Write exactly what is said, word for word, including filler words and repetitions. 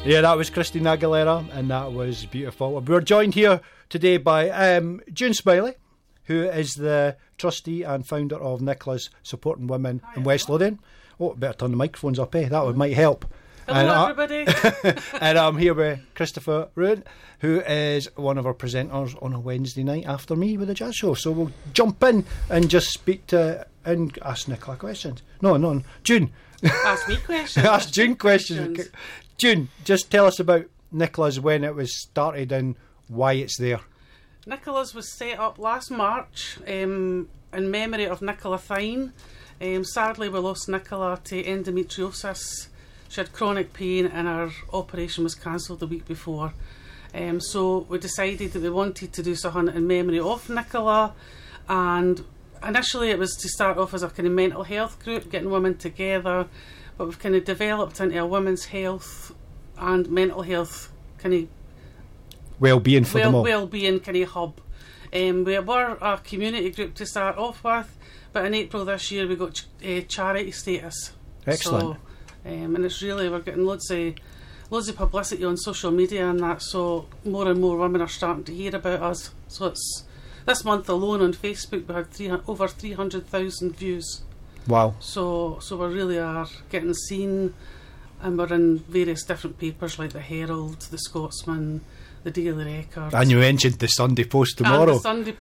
Yeah, that was Christina Aguilera, and that was beautiful. We're joined here today by um, June Smiley, who is the trustee and founder of Nicola's Supporting Women Hi, in West Lothian. Oh, better turn the microphones up, eh? That would might help. Hello, and, uh, everybody. And I'm here with Christopher Ruin, who is one of our presenters on a Wednesday night after me with the Jazz Show. So we'll jump in and just speak to and ask Nicola questions. No, no, June. Ask me questions. Ask June questions. questions. June, just tell us about Nicola's, when it was started and why it's there. Nicola's was set up last March um, in memory of Nicola Thine. Um, sadly, we lost Nicola to endometriosis. She had chronic pain and her operation was cancelled the week before. Um, so we decided that we wanted to do something in memory of Nicola, and initially it was to start off as a kind of mental health group, getting women together, but we've kind of developed into a women's health and mental health kind of well-being for well, them all. well-being kind of hub. Um, we were a community group to start off with, but in April this year we got ch- uh, charity status. Excellent. So, um, and it's really, we're getting loads of loads of publicity on social media and that, so more and more women are starting to hear about us. So it's this month alone on Facebook we had three, over three hundred thousand views. Wow. So so we really are getting seen, and we're in various different papers like the Herald, the Scotsman, the Daily Record. And you mentioned the Sunday Post tomorrow. And the Sunday